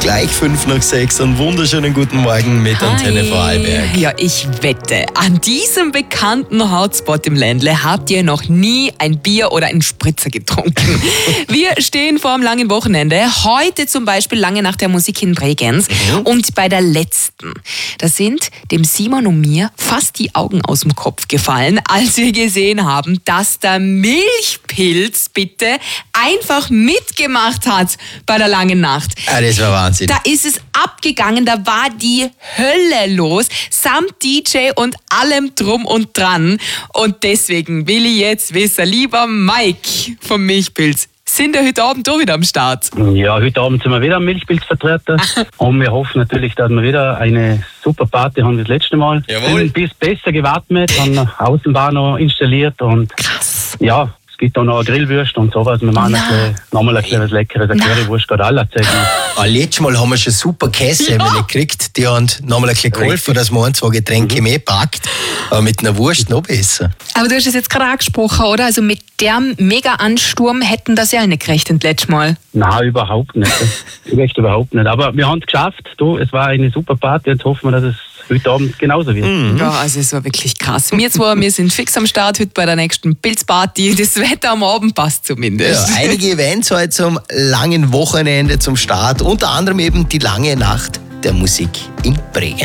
Gleich 5:05. Einen wunderschönen guten Morgen mit Antenne Vorarlberg. Ja, ich wette, an diesem bekannten Hotspot im Ländle habt ihr noch nie ein Bier oder einen Spritzer getrunken. Wir stehen vor einem langen Wochenende. Heute zum Beispiel lange nach der Musik in Bregenz. Und bei der letzten, da sind dem Simon und mir fast die Augen aus dem Kopf gefallen, als wir gesehen haben, dass der Milchpilz bitte einfach mitgemacht hat bei der langen Nacht. Ja, das war Wahnsinn. Da ist es abgegangen, da war die Hölle los, samt DJ und allem drum und dran. Und deswegen will ich jetzt wissen, lieber Mike vom Milchpilz, sind wir heute Abend auch wieder am Start? Ja, heute Abend sind wir wieder am Milchpilz vertreten. Und wir hoffen natürlich, dass wir wieder eine super Party haben wie das letzte Mal. Jawohl. Ein bisschen besser gewappnet, haben eine Außenbahn noch installiert und Krass. ja, es gibt auch noch eine Grillwurst und sowas. Wir machen nochmal ein kleines Leckeres, eine Currywurst, gerade alle zeigen. Letztes Mal haben wir schon super Käse gekriegt. Die haben nochmal ein bisschen geholfen, dass man 1, 2 Getränke mehr packt. Aber mit einer Wurst noch besser. Aber du hast es jetzt gerade angesprochen, oder? Also mit dem Mega-Ansturm hätten das ja nicht gerechnet letztes Mal. Nein, überhaupt nicht. Echt überhaupt nicht. Aber wir haben es geschafft. Du, es war eine super Party. Jetzt hoffen wir, dass es heute Abend genauso wird. Ja, also es war wirklich krass. Wir zwei, wir sind fix am Start heute bei der nächsten Pilzparty. Das Wetter am Abend passt zumindest. Ja, einige Events heute zum langen Wochenende zum Start. Unter anderem eben die lange Nacht der Musik in Bregenz.